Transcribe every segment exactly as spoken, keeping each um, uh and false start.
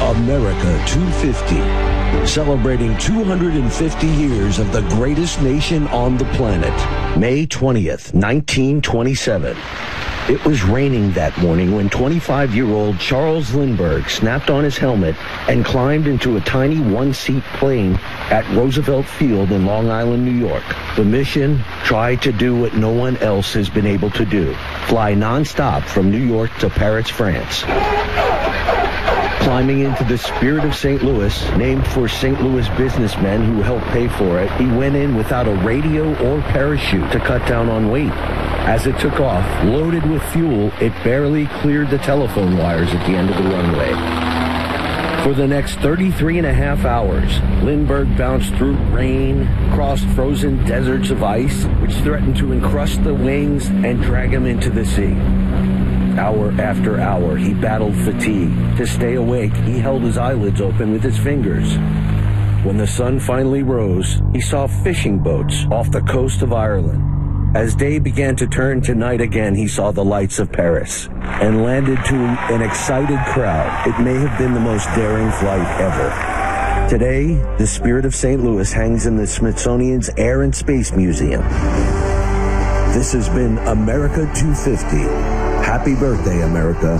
America two fifty, celebrating two hundred fifty years of the greatest nation on the planet. May twentieth, nineteen twenty-seven. It was raining that morning when twenty-five-year-old Charles Lindbergh snapped on his helmet and climbed into a tiny one-seat plane at Roosevelt Field in Long Island, New York. The mission, try to do what no one else has been able to do. Fly nonstop from New York to Paris, France. Climbing into the Spirit of Saint Louis, named for Saint Louis businessmen who helped pay for it, he went in without a radio or parachute to cut down on weight. As it took off, loaded with fuel, it barely cleared the telephone wires at the end of the runway. For the next thirty-three and a half hours, Lindbergh bounced through rain, crossed frozen deserts of ice, which threatened to encrust the wings and drag him into the sea. Hour after hour, he battled fatigue. To stay awake, he held his eyelids open with his fingers. When the sun finally rose, he saw fishing boats off the coast of Ireland. As day began to turn to night again, he saw the lights of Paris and landed to an excited crowd. It may have been the most daring flight ever. Today, the Spirit of Saint Louis hangs in the Smithsonian's Air and Space Museum. This has been America two fifty. Happy birthday, America.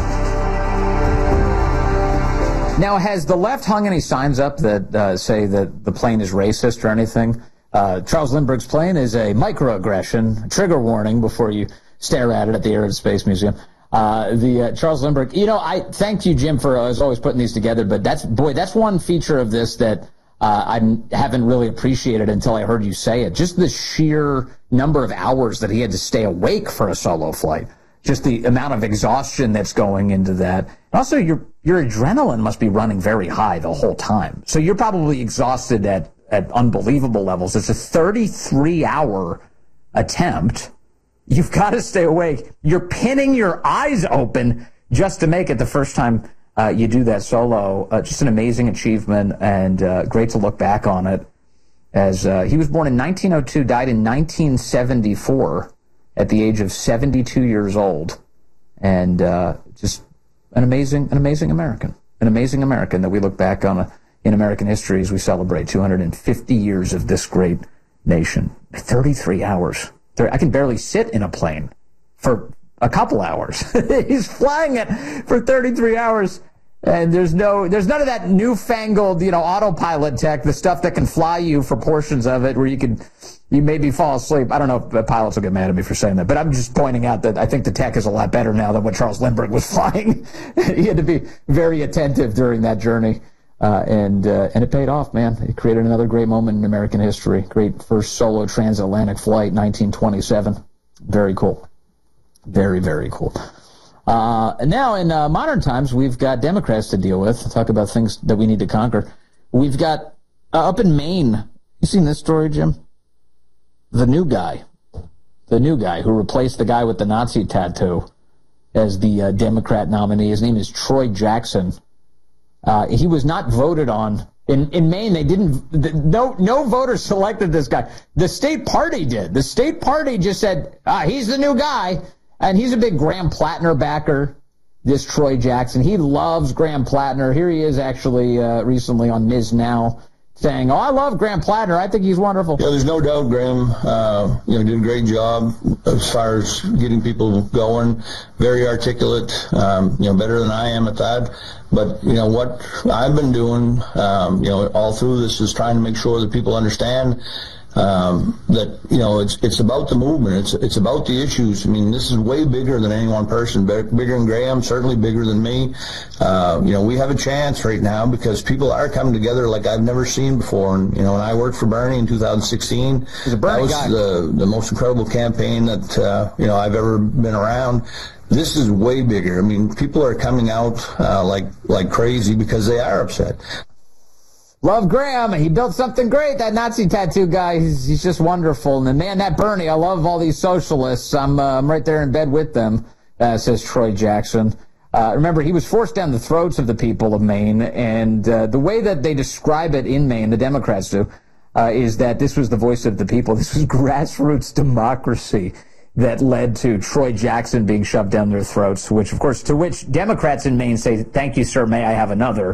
Now, has the left hung any signs up that uh, say that the plane is racist or anything? Uh, Charles Lindbergh's plane is a microaggression, a trigger warning before you stare at it at the Air and Space Museum. Uh, the uh, Charles Lindbergh, you know, I thank you, Jim, for uh, as always putting these together, but that's, boy, that's one feature of this that uh, I haven't really appreciated until I heard you say it. Just the sheer number of hours that he had to stay awake for a solo flight. Just the amount of exhaustion that's going into that. And also, your your adrenaline must be running very high the whole time. So you're probably exhausted at, at unbelievable levels. It's a thirty-three hour attempt. You've got to stay awake. You're pinning your eyes open just to make it the first time uh, you do that solo. Uh, just an amazing achievement, and uh, great to look back on it. As uh, he was born in nineteen oh two, died in nineteen seventy-four. At the age of seventy-two years old, and uh, just an amazing, an amazing American, an amazing American that we look back on a, in American history as we celebrate two hundred fifty years of this great nation. thirty-three hours. I can barely sit in a plane for a couple hours. He's flying it for thirty-three hours, and there's no, there's none of that newfangled, you know, autopilot tech, the stuff that can fly you for portions of it where you can. You maybe fall asleep. I don't know if the pilots will get mad at me for saying that, but I'm just pointing out that I think the tech is a lot better now than when Charles Lindbergh was flying. He had to be very attentive during that journey, uh, and uh, and it paid off, man. It created another great moment in American history. Great first solo transatlantic flight, nineteen twenty-seven. Very cool. Very, very cool. Uh, and now in uh, modern times, we've got Democrats to deal with. Talk about things that we need to conquer. We've got uh, up in Maine. You seen this story, Jim? The new guy, the new guy who replaced the guy with the Nazi tattoo as the uh, Democrat nominee. His name is Troy Jackson. Uh, he was not voted on. In, in Maine, they didn't, no, no voters selected this guy. The state party did. The state party just said, ah, he's the new guy. And he's a big Graham Plattner backer, this Troy Jackson. He loves Graham Plattner. Here he is actually uh, recently on Miz Now, saying, oh, I love Graham Plattner. I think he's wonderful. Yeah, there's no doubt Graham, uh, you know, did a great job as far as getting people going. Very articulate, um, you know, better than I am at that. But, you know, what I've been doing, um, you know, all through this is trying to make sure that people understand um, that, you know, it's it's about the movement. It's it's about the issues. I mean, this is way bigger than any one person. Bigger than Graham, certainly bigger than me. Uh, you know, we have a chance right now because people are coming together like I've never seen before. And, you know, when I worked for Bernie in two thousand sixteen, a that was guy. the, the most incredible campaign that, uh, you know, I've ever been around. This is way bigger. I mean, people are coming out uh, like like crazy because they are upset. Love Graham. He built something great. That Nazi tattoo guy, he's, he's just wonderful. And then, man, that Bernie, I love all these socialists. I'm, uh, I'm right there in bed with them, uh, says Troy Jackson. Uh, remember, he was forced down the throats of the people of Maine, and uh, the way that they describe it in Maine, the Democrats do, uh, is that this was the voice of the people. This was grassroots democracy that led to Troy Jackson being shoved down their throats, which, of course, to which Democrats in Maine say, thank you, sir, may I have another?